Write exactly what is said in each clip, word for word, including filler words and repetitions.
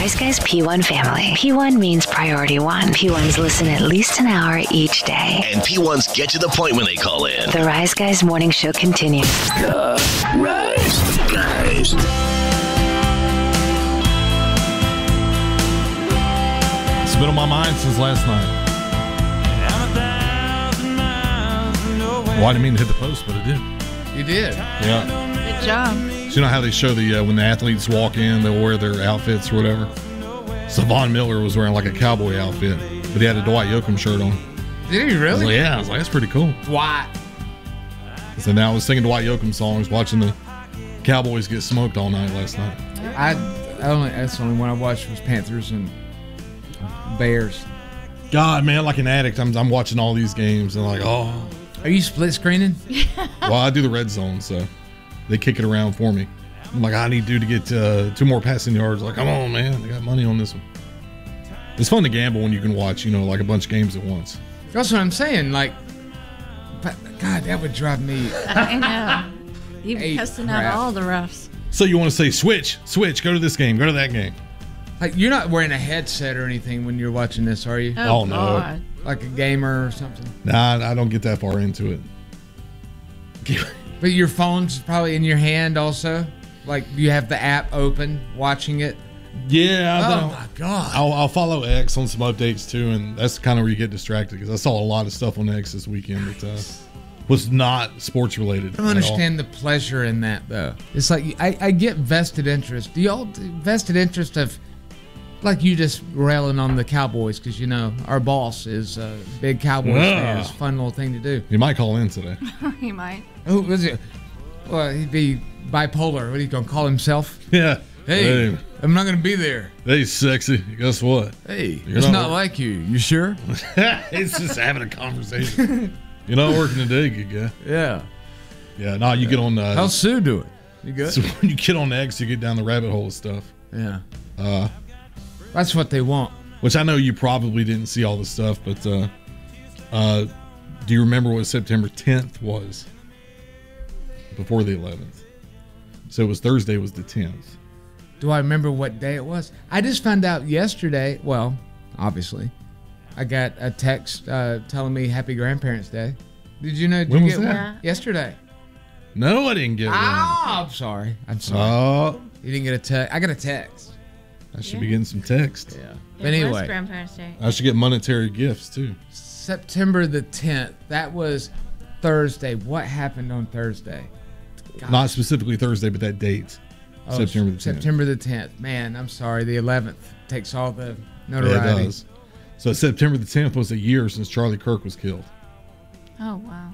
Rise Guys P one family. P one means priority one. P ones listen at least an hour each day. And P ones get to the point when they call in. The Rise Guys morning show continues. The Rise Guys. It's been on my mind since last night. Well, I didn't mean to hit the post, but it did. You did. Yeah. Good job. So you know how they show the uh, when the athletes walk in, they'll wear their outfits or whatever. So Von Miller was wearing like a cowboy outfit, but he had a Dwight Yoakam shirt on. Did he I was really? like, yeah, I was like, that's pretty cool. Dwight. So now I was singing Dwight Yoakam songs, watching the Cowboys get smoked all night last night. I, I only that's the only one I watched was Panthers and Bears. God, man, like an addict, I'm I'm watching all these games and like, oh. Are you split screening? Well, I do the red zone, so they kick it around for me. I'm like, I need dude to get uh, two more passing yards. Like, come on, man, I got money on this one. It's fun to gamble when you can watch, you know, like a bunch of games at once. That's what I'm saying. Like, but God, that would drive me. I know. You're Hey, cussing crap. out all the refs. So you want to say switch, switch, go to this game, go to that game. Like, you're not wearing a headset or anything when you're watching this, are you? Oh, Oh, no. God. Like a gamer or something. Nah, I don't get that far into it. But your phone's probably in your hand also. Like, you have the app open, watching it. Yeah, I Oh don't. my God. I'll, I'll follow X on some updates too, and that's kind of where you get distracted because I saw a lot of stuff on X this weekend that uh, was not sports related. I don't understand the pleasure in that though. It's like I, I get vested interest. Do y'all do vested interest of like you just railing on the Cowboys because you know our boss is a big Cowboys Yeah. fan. It's a fun little thing to do. You might call in today. He might. Who was it? Well, he'd be bipolar. What are you gonna call himself? Yeah. Hey, Hey, I'm not gonna be there. hey, sexy. Guess what? Hey, You're it's not not wor- like you. You sure? It's just having a conversation. You're not working today, good guy. Yeah. Yeah, no, you get on. Uh, How's Sue doing? You good? so when you get on X, you get down the rabbit hole of stuff. Yeah. Uh, That's what they want. which I know you probably didn't see all the stuff, but uh, uh, do you remember what September tenth was? Before the eleventh. So it was Thursday was the tenth. Do I remember what day it was? I just found out yesterday. Well, obviously, I got a text uh, telling me Happy Grandparents' Day. Did you know? Did When you was get that? one? Yesterday. No, I didn't get one. Oh, I'm sorry. I'm sorry. Oh, You didn't get a text. I got a text. I should be getting some text. Yeah. It But anyway, was Grandparents' Day. I should get monetary gifts too. September the tenth. That was Thursday. What happened on Thursday? Gosh. Not specifically Thursday, but that date. Oh, September the tenth. September the tenth. Man, I'm sorry. The eleventh takes all the Yeah, it notoriety. does. So September the tenth was a year since Charlie Kirk was killed. Oh, wow.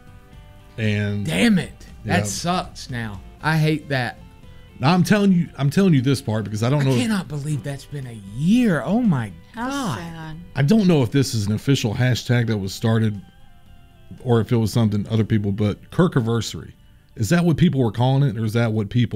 And Damn it. That Yeah. sucks now. I hate that. now I'm telling you, I'm telling you this part because I don't I know. If, cannot believe that's been a year. Oh my How God. sad. I don't know if this is an official hashtag that was started, or if it was something other people. But Kirkiversary, is that what people were calling it, or is that what people